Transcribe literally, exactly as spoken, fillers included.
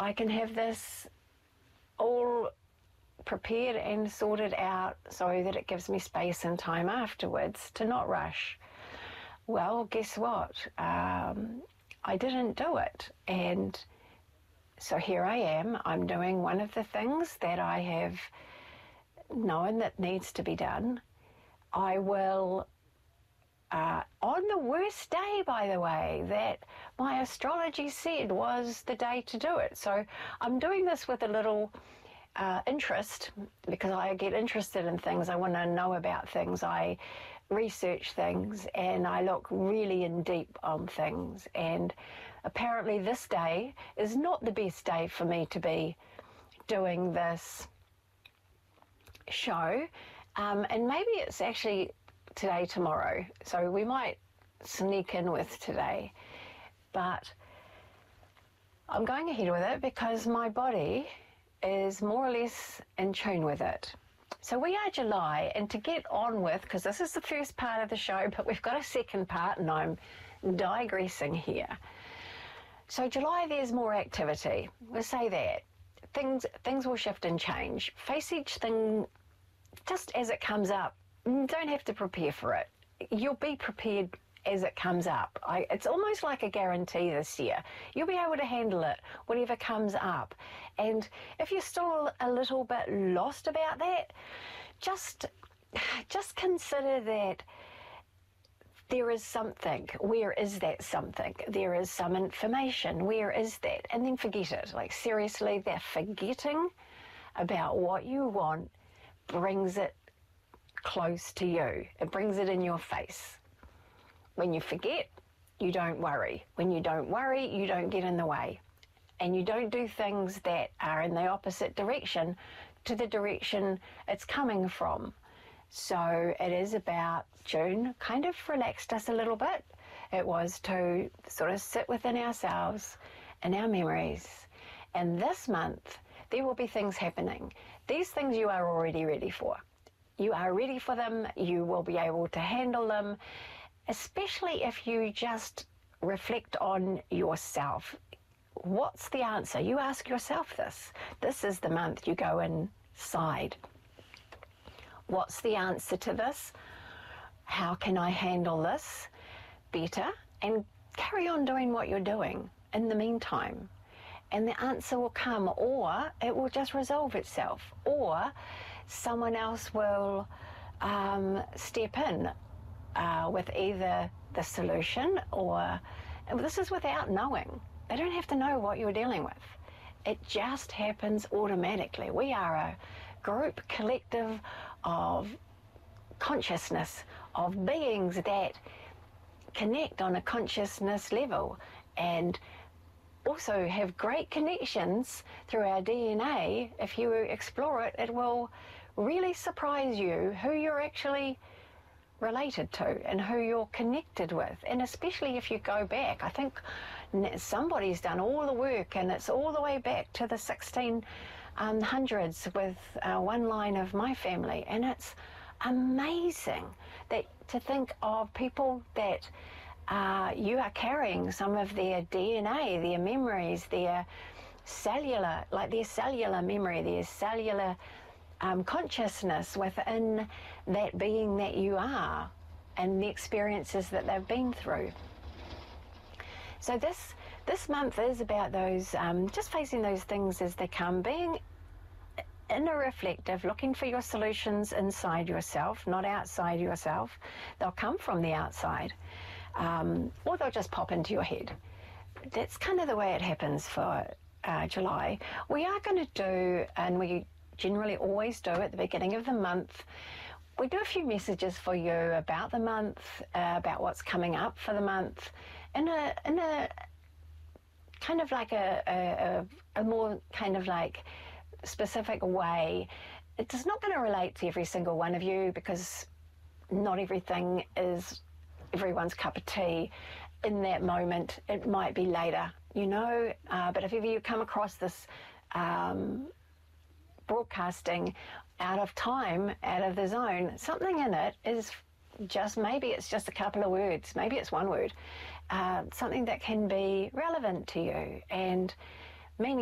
I can have this all prepared and sorted out so that it gives me space and time afterwards to not rush. Well, guess what? Um, I didn't do it. And so here I am. I'm doing one of the things that I have known that needs to be done. I will, uh, on the worst day, by the way, that my astrology said was the day to do it. So I'm doing this with a little uh, interest, because I get interested in things. I want to know about things. I research things, and I look really in deep on things. And apparently this day is not the best day for me to be doing this show. Um, and maybe it's actually today, tomorrow. So we might sneak in with today. But I'm going ahead with it because my body is more or less in tune with it. So we are July, and to get on with, because this is the first part of the show, but we've got a second part, and I'm digressing here. So July, there's more activity. We'll say that. Things, things will shift and change. Face each thing just as it comes up. You don't have to prepare for it. You'll be prepared as it comes up. I, it's almost like a guarantee this year. You'll be able to handle it, whatever comes up. And if you're still a little bit lost about that, just, just consider that there is something. Where is that something? There is some information. Where is that? And then forget it. Like, seriously, that forgetting about what you want brings it close to you. It brings it in your face. When you forget, you don't worry. When you don't worry, you don't get in the way. And you don't do things that are in the opposite direction to the direction it's coming from. So it is about, June kind of relaxed us a little bit. It was to sort of sit within ourselves and our memories. And this month, there will be things happening. These things you are already ready for. You are ready for them. You will be able to handle them, especially if you just reflect on yourself. What's the answer? You ask yourself this. This is the month you go inside. What's the answer to this? How can I handle this better? And carry on doing what you're doing in the meantime. And the answer will come, or it will just resolve itself, or someone else will um, step in uh, with either the solution, or, and this is without knowing. They don't have to know what you're dealing with. It just happens automatically. We are a group, collective of consciousness, of beings that connect on a consciousness level, and also have great connections through our D N A. If you explore it, it will really surprise you who you're actually related to and who you're connected with. And especially if you go back, I think somebody's done all the work, and it's all the way back to the sixteen hundreds with uh, one line of my family. And it's amazing that to think of people that Uh, you are carrying some of their D N A, their memories, their cellular, like their cellular memory, their cellular um, consciousness within that being that you are, and the experiences that they've been through. So this this month is about those, um, just facing those things as they come, being inner reflective, looking for your solutions inside yourself, not outside yourself. They'll come from the outside. Um, or they'll just pop into your head. That's kind of the way it happens for uh, July. We are going to do, and we generally always do at the beginning of the month, we do a few messages for you about the month, uh, about what's coming up for the month, in a in a kind of like a, a, a more kind of like specific way. It's not going to relate to every single one of you, because not everything is everyone's cup of tea in that moment. It might be later, you know, uh, but if ever you come across this um, broadcasting out of time, out of the zone, something in it is just, maybe it's just a couple of words, maybe it's one word, uh, something that can be relevant to you and meaning